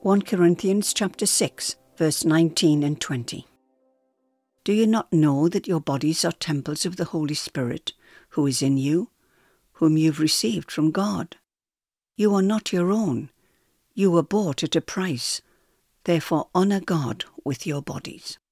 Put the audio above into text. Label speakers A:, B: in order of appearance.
A: 1 Corinthians chapter 6, verse 19 and 20. Do you not know that your bodies are temples of the Holy Spirit, who is in you, whom you've received from God? You are not your own. You were bought at a price. Therefore honor God with your bodies.